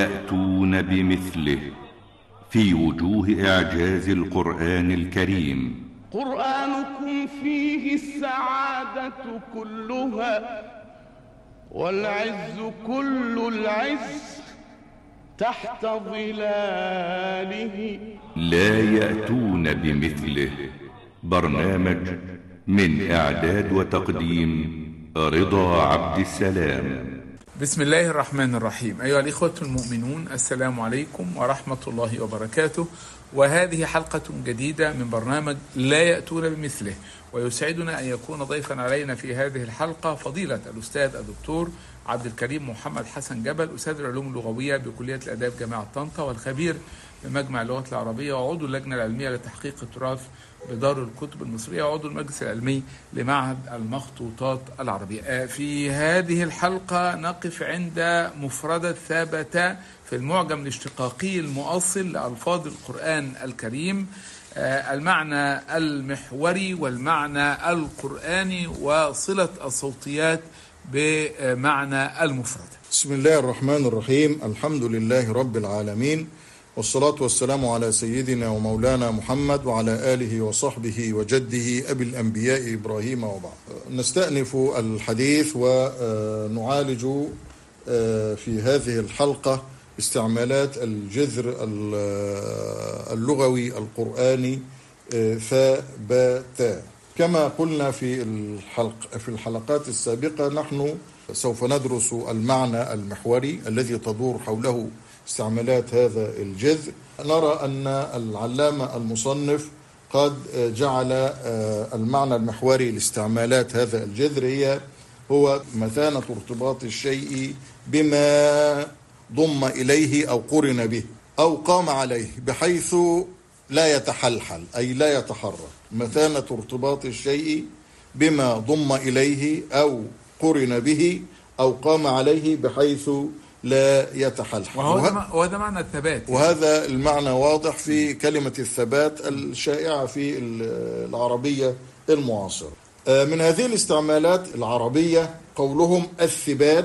يأتون بمثله في وجوه إعجاز القرآن الكريم. قرآنكم فيه السعادة كلها والعز كل العز تحت ظلاله. لا يأتون بمثله. برنامج من إعداد وتقديم رضا عبد السلام. بسم الله الرحمن الرحيم. أيها الإخوة المؤمنون، السلام عليكم ورحمة الله وبركاته، وهذه حلقة جديدة من برنامج لا يأتون بمثله، ويسعدنا أن يكون ضيفا علينا في هذه الحلقة فضيلة الأستاذ الدكتور عبد الكريم محمد حسن جبل، أستاذ العلوم اللغوية بكلية الآداب جامعة طنطا، والخبير بمجمع اللغات العربية، وعضو اللجنة العلمية لتحقيق التراث بدار الكتب المصرية، وعضو المجلس العلمي لمعهد المخطوطات العربية. في هذه الحلقة نقف عند مفردة ثابتة في المعجم الاشتقاقي المؤصل لألفاظ القرآن الكريم، المعنى المحوري والمعنى القرآني وصلة الصوتيات بمعنى المفردة. بسم الله الرحمن الرحيم. الحمد لله رب العالمين، والصلاة والسلام على سيدنا ومولانا محمد وعلى آله وصحبه وجده أبي الأنبياء إبراهيم وبعد. نستأنف الحديث ونعالج في هذه الحلقة استعمالات الجذر اللغوي القرآني ثابتا. كما قلنا في الحلقات السابقة، نحن سوف ندرس المعنى المحوري الذي تدور حوله استعمالات هذا الجذر. نرى أن العلامة المصنف قد جعل المعنى المحوري لاستعمالات هذا الجذر هو مثانة ارتباط الشيء بما ضم إليه أو قرن به أو قام عليه بحيث لا يتحلحل، أي لا يتحرك. مثانة ارتباط الشيء بما ضم إليه أو قرن به أو قام عليه بحيث لا يتحلحل. وهذا معنى الثبات، وهذا المعنى واضح في كلمة الثبات الشائعة في العربية المعاصرة. من هذه الاستعمالات العربية قولهم الثبات،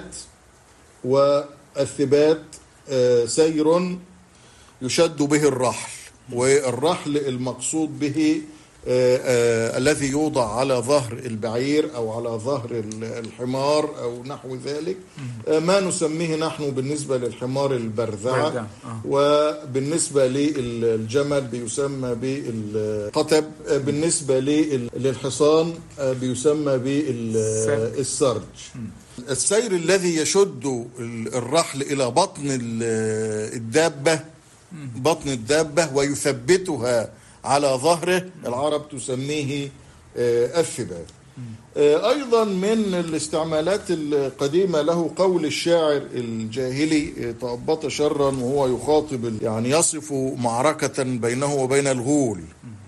والثبات سير يشد به الرحل، والرحل المقصود به الذي يوضع على ظهر البعير أو على ظهر الحمار أو نحو ذلك، ما نسميه نحن بالنسبة للحمار البرذعة، وبالنسبة للجمل بيسمى بالقتب، بالنسبة للحصان بيسمى بالسرج. السير الذي يشد الرحل إلى بطن الدابة ويثبتها على ظهره، العرب تسميه الثبات. أيضا من الاستعمالات القديمة له قول الشاعر الجاهلي تأبط شرا وهو يخاطب، يعني يصف معركة بينه وبين الغول،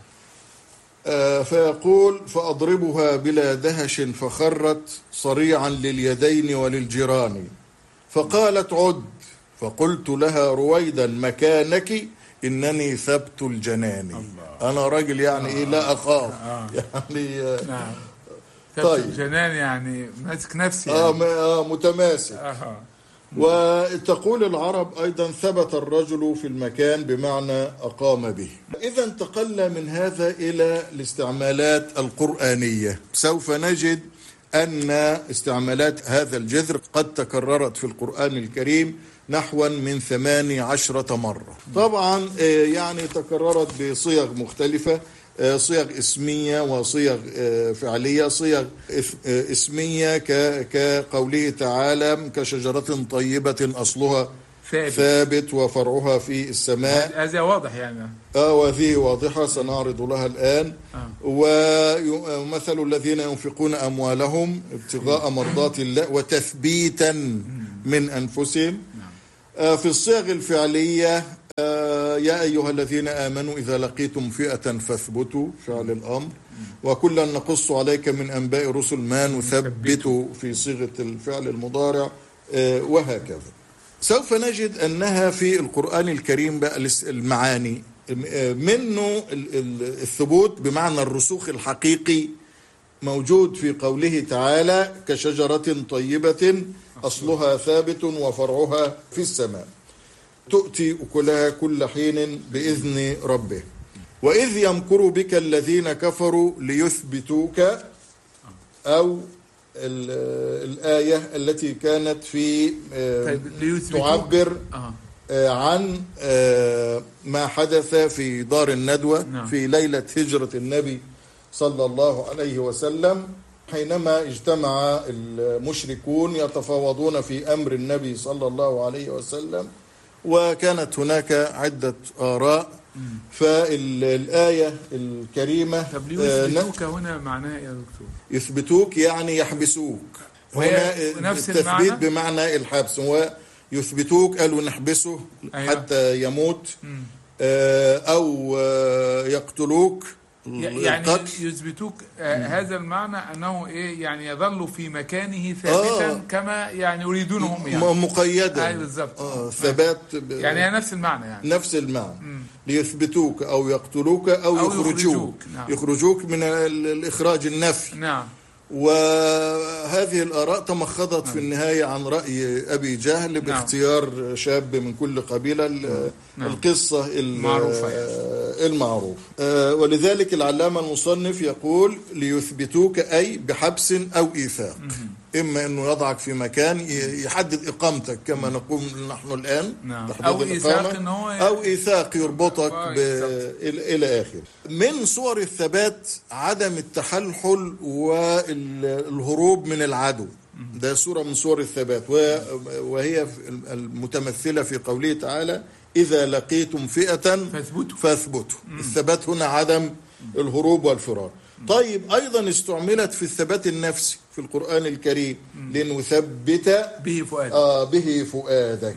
فيقول: فأضربها بلا دهش فخرت صريعا لليدين وللجيران، فقالت عد، فقلت لها رويدا مكانك إنني ثبت الجنان. أنا راجل يعني لا أخاف يعني نعم. طيب الجنان يعني ماسك نفسي يعني. متماسك. وتقول العرب أيضا ثبت الرجل في المكان بمعنى أقام به. إذا انتقلنا من هذا إلى الاستعمالات القرآنية. سوف نجد أن استعمالات هذا الجذر قد تكررت في القرآن الكريم نحو من 18 مرة. طبعا يعني تكررت بصيغ مختلفة، صيغ اسمية وصيغ فعلية. صيغ اسمية كقوله تعالى: كشجرة طيبة أصلها ثابت وفرعها في السماء. هذا واضح يعني. وهذه واضحة سنعرض لها الآن. ومثل الذين ينفقون أموالهم ابتغاء مرضات الله وتثبيتا من أنفسهم. في الصيغ الفعلية: يا أيها الذين آمنوا إذا لقيتم فئة فاثبتوا، فعل الأمر. وكلا نقص عليك من أنباء الرسل ما نثبت، في صيغة الفعل المضارع، وهكذا. سوف نجد أنها في القرآن الكريم بقى المعاني منه الثبوت بمعنى الرسوخ الحقيقي موجود في قوله تعالى: كشجرة طيبة أصلها ثابت وفرعها في السماء. تؤتي أكلها كل حين بإذن ربه. وإذ يمكر بك الذين كفروا ليثبتوك، أو الآية التي كانت في تعبر عن ما حدث في دار الندوة في ليلة هجرة النبي صلى الله عليه وسلم، حينما اجتمع المشركون يتفاوضون في أمر النبي صلى الله عليه وسلم، وكانت هناك عدة آراء. فالآية الكريمة طب يثبتوك هنا معناها يا دكتور؟ يثبتوك يعني يحبسوك. هنا التثبيت بمعنى الحبس، ويثبتوك قالوا نحبسه حتى يموت أو يقتلوك يعني يثبتوك. هذا المعنى أنه إيه يعني يظل في مكانه ثابتا كما يعني يريدونهم يعني مقيدا. بالضبط. ثبات يعني نفس المعنى، يعني نفس المعنى. ليثبتوك أو يقتلوك أو يخرجوك. يخرجوك من الإخراج النفي. نعم. وهذه الآراء تمخضت في النهاية عن رأي أبي جهل باختيار شاب من كل قبيلة. القصة المعروف. ولذلك العلامة المصنف يقول ليثبتوك أي بحبس أو إيثاق. إما أنه يضعك في مكان يحدد إقامتك كما نقول نحن الآن، أو إيثاق يربطك إلى آخر. من صور الثبات عدم التحلحل والهروب من العدو، ده صورة من صور الثبات، وهي المتمثلة في قوله تعالى إذا لقيتم فئة فاثبتوا. الثبات هنا عدم الهروب والفرار. طيب أيضا استعملت في الثبات النفسي في القرآن الكريم لنثبت به فؤادك.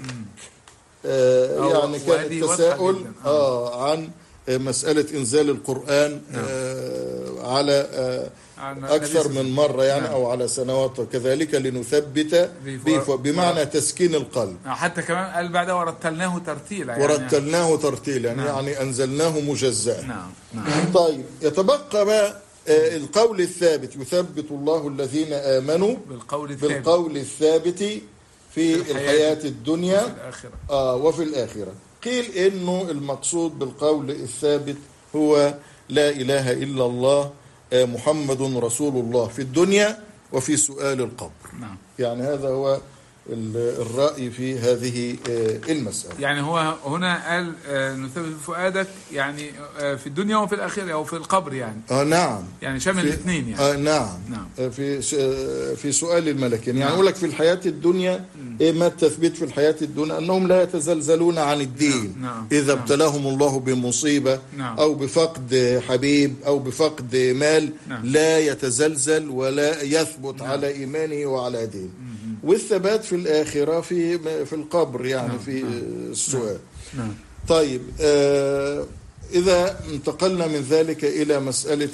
يعني كان التساؤل عن مسألة إنزال القرآن على أكثر من مرة يعني أو على سنوات، كذلك لنثبت بمعنى تسكين القلب. حتى كمان قال بعد ورتلناه ترتيلا، ورتلناه ترتيلا يعني أنزلناه مجزأ. طيب يتبقى بقى القول الثابت، يثبت الله الذين آمنوا بالقول الثابت في الحياة الدنيا وفي الآخرة. قيل إنه المقصود بالقول الثابت هو لا إله إلا الله محمد رسول الله في الدنيا وفي سؤال القبر. يعني هذا هو الرأي في هذه المسألة. يعني هو هنا قال نثبت فؤادك يعني في الدنيا وفي الآخرة أو في القبر يعني. نعم. يعني شامل الاثنين يعني. نعم. في سؤال الملكين. يعني أقول لك في الحياة الدنيا ما التثبيت في الحياة الدنيا؟ أنهم لا يتزلزلون عن الدين. إذا ابتلاهم الله بمصيبة أو بفقد حبيب أو بفقد مال لا يتزلزل ولا يثبت على إيمانه وعلى دينه. والثبات في الآخرة في القبر يعني في السؤال. طيب إذا انتقلنا من ذلك إلى مسألة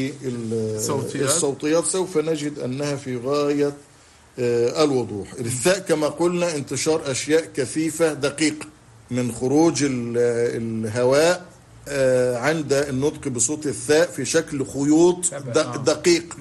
الصوتيات سوف نجد أنها في غاية الوضوح. الثاء كما قلنا انتشار أشياء كثيفة دقيقة من خروج الهواء عند النطق بصوت الثاء في شكل خيوط دقيق.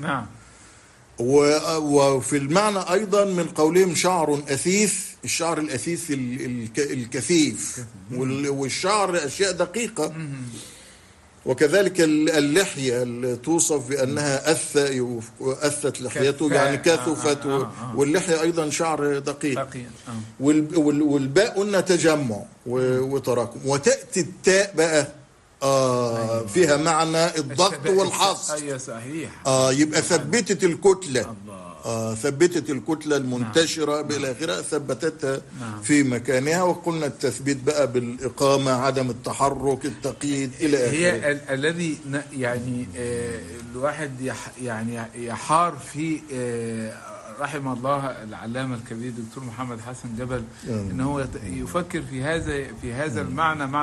وفي المعنى أيضا من قولهم شعر أثيث، الشعر الأثيث الكثيف، والشعر أشياء دقيقة. وكذلك اللحية توصف بأنها أثت لحيته يعني كثفت. واللحية أيضا شعر دقيق. والباء قلنا تجمع وتراكم. وتأتي التاء بقى فيها معنى الضغط والحصر. صحيح. يبقى ثبتت الكتلة. ثبتت الكتلة المنتشرة بالآخرة، ثبتتها في مكانها. وقلنا التثبيت بقى بالإقامة، عدم التحرك، التقييد إلى آخره. هي الذي يعني الواحد يعني يحار في رحم الله العلامة الكبير دكتور محمد حسن جبل، إنه يفكر في هذا المعنى